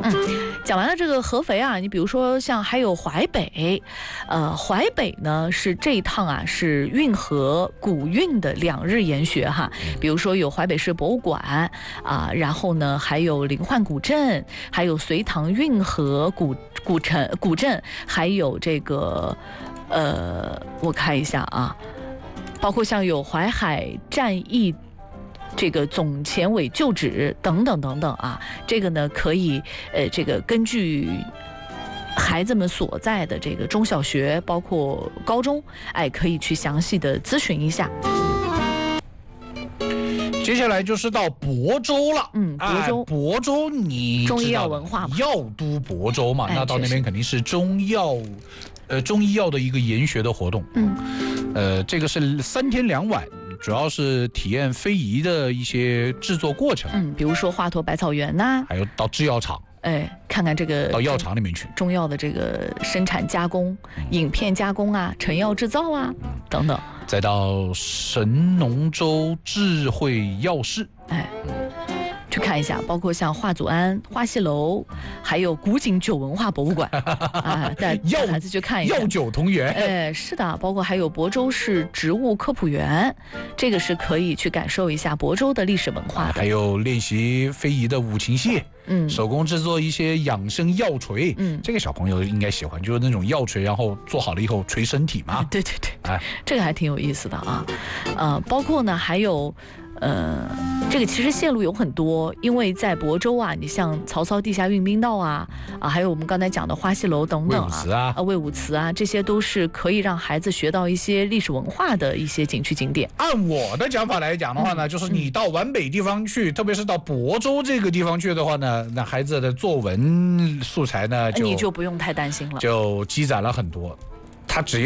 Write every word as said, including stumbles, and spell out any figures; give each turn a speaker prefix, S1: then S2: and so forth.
S1: 嗯，讲完了这个合肥啊，你比如说像还有淮北，呃，淮北呢是这一趟啊是运河古运的两日研学哈，比如说有淮北市博物馆啊、呃，然后呢还有临滙古镇，还有隋唐运河古古城古镇，还有这个呃，我看一下啊，包括像有淮海战役。这个总前委旧址等等等等啊，这个呢可以呃，这个根据孩子们所在的这个中小学，包括高中，哎，可以去详细的咨询一下。
S2: 接下来就是到亳州了，
S1: 嗯，亳州，
S2: 哎、亳州你
S1: 中医药文化嘛，
S2: 药都亳州嘛，
S1: 哎、
S2: 那到那边肯定是中药，呃，中医药的一个研学的活动，
S1: 嗯，
S2: 呃，这个是三天两晚。主要是体验非遗的一些制作过程，
S1: 嗯，比如说华佗百草园呐、啊，
S2: 还有到制药厂，
S1: 哎，看看这个
S2: 到药厂里面去，
S1: 中药的这个生产加工、嗯、饮片加工啊、成药制造啊、嗯、等等，
S2: 再到神农州智慧药室，
S1: 哎。去看一下，包括像华祖庵、花戏楼，还有古井酒文化博物馆啊，带孩子去看一下。
S2: 药酒同源，
S1: 哎，是的，包括还有亳州市植物科普园，这个是可以去感受一下亳州的历史文化的。
S2: 还有练习非遗的五禽戏，嗯，手工制作一些养生药锤，嗯，这个小朋友应该喜欢，就是那种药锤，然后做好了以后捶身体嘛。
S1: 哎、对对对，哎，这个还挺有意思的啊，呃，包括呢还有。呃，这个其实线路有很多，因为在亳州啊，你像曹操地下运兵道啊，啊，还有我们刚才讲的花戏楼等等啊，啊，魏武祠啊，这些都是可以让孩子学到一些历史文化的一些景区景点。
S2: 按我的讲法来讲的话呢，嗯、就是你到皖北地方去，嗯、特别是到亳州这个地方去的话呢，那孩子的作文素材呢，就
S1: 你就不用太担心了，
S2: 就积攒了很多，他只要。